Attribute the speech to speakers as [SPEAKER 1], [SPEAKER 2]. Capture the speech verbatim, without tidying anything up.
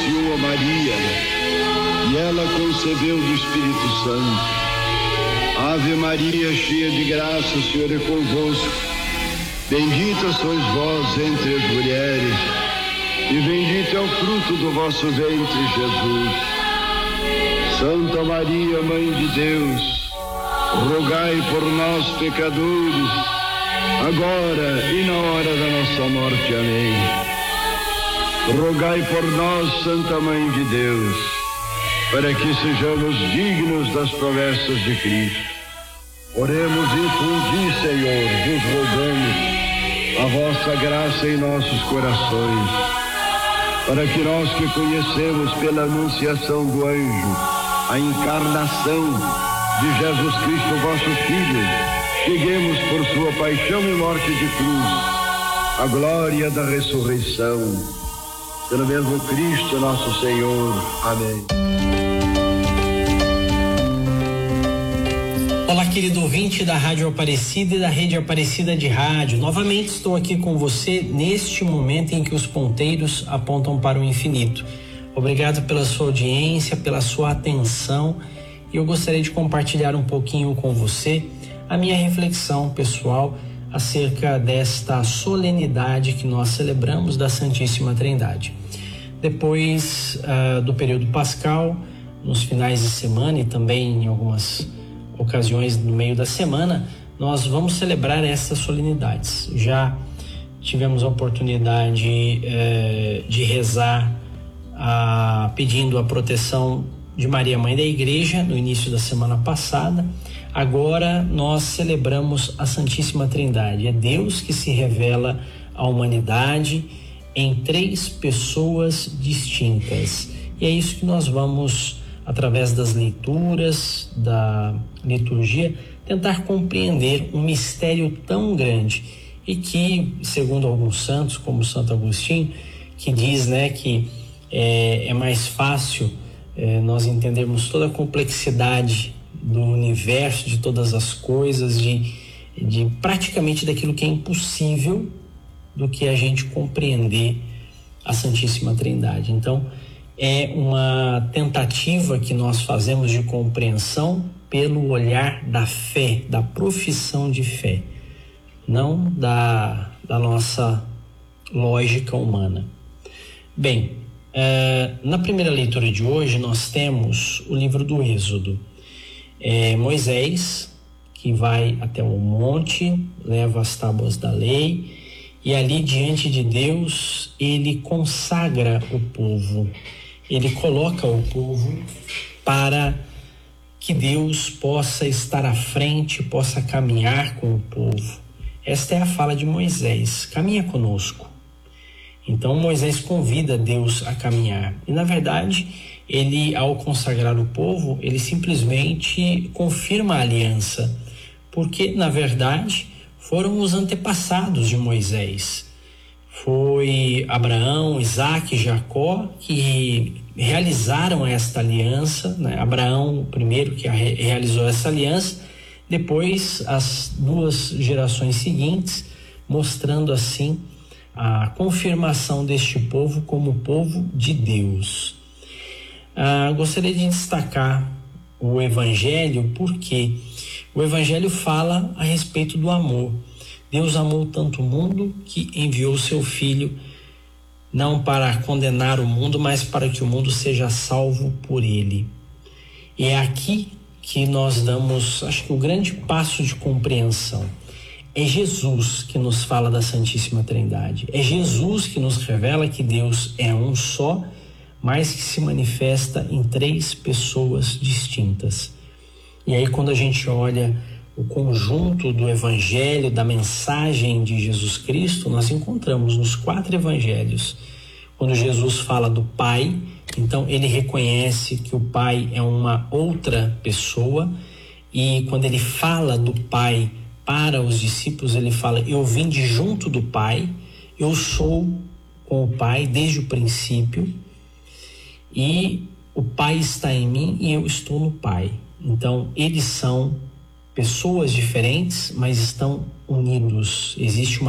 [SPEAKER 1] anunciou a Maria, e ela concebeu do Espírito Santo. Ave Maria, cheia de graça, o Senhor é convosco. Bendita sois vós entre as mulheres, e bendito é o fruto do vosso ventre, Jesus. Santa Maria, Mãe de Deus, rogai por nós, pecadores, agora e na hora da nossa morte. Amém. Rogai por nós, Santa Mãe de Deus, para que sejamos dignos das promessas de Cristo. Oremos e infundi, Senhor, vos rogamos a vossa graça em nossos corações, para que nós que conhecemos pela anunciação do anjo a encarnação de Jesus Cristo, vosso Filho, cheguemos por sua paixão e morte de cruz à glória da ressurreição. Pelo mesmo Cristo nosso Senhor. Amém.
[SPEAKER 2] Olá, querido ouvinte da Rádio Aparecida e da Rede Aparecida de Rádio. Novamente estou aqui com você neste momento em que os ponteiros apontam para o infinito. Obrigado pela sua audiência, pela sua atenção. E eu gostaria de compartilhar um pouquinho com você a minha reflexão pessoal acerca desta solenidade que nós celebramos da Santíssima Trindade. Depois uh, do período pascal, nos finais de semana e também em algumas ocasiões no meio da semana, nós vamos celebrar essas solenidades. Já tivemos a oportunidade eh, de rezar a, pedindo a proteção de Maria, Mãe da Igreja, no início da semana passada. Agora nós celebramos a Santíssima Trindade. É Deus que se revela à humanidade em três pessoas distintas. E é isso que nós vamos, através das leituras, da liturgia, tentar compreender um mistério tão grande e que, segundo alguns santos, como Santo Agostinho, que diz, né, que é, é mais fácil é, nós entendermos toda a complexidade do universo, de todas as coisas, de, de praticamente daquilo que é impossível, do que a gente compreender a Santíssima Trindade. Então, é uma tentativa que nós fazemos de compreensão pelo olhar da fé, da profissão de fé, não da, da nossa lógica humana. Bem, é, na primeira leitura de hoje nós temos o livro do Êxodo. É Moisés, que vai até o monte, leva as tábuas da lei, e ali diante de Deus ele consagra o povo. Ele coloca o povo para que Deus possa estar à frente, possa caminhar com o povo. Esta é a fala de Moisés: caminha conosco. Então Moisés convida Deus a caminhar. E na verdade, ele, ao consagrar o povo, ele simplesmente confirma a aliança. Porque na verdade foram os antepassados de Moisés. Foi Abraão, Isaque e Jacó que realizaram esta aliança, né? Abraão, o primeiro que realizou essa aliança, depois as duas gerações seguintes, mostrando assim a confirmação deste povo como povo de Deus. Ah, gostaria de destacar o Evangelho porque o Evangelho fala a respeito do amor. Deus amou tanto o mundo que enviou seu Filho, não para condenar o mundo, mas para que o mundo seja salvo por ele. E é aqui que nós damos, acho que o grande passo de compreensão. É Jesus que nos fala da Santíssima Trindade. É Jesus que nos revela que Deus é um só, mas que se manifesta em três pessoas distintas. E aí, quando a gente olha o conjunto do Evangelho, da mensagem de Jesus Cristo, nós encontramos nos quatro Evangelhos, quando Jesus fala do Pai, então ele reconhece que o Pai é uma outra pessoa, e quando ele fala do Pai para os discípulos, ele fala: eu vim de junto do Pai, eu sou com o Pai desde o princípio, e o Pai está em mim e eu estou no Pai. Então, eles são pessoas diferentes, mas estão unidos. Existe uma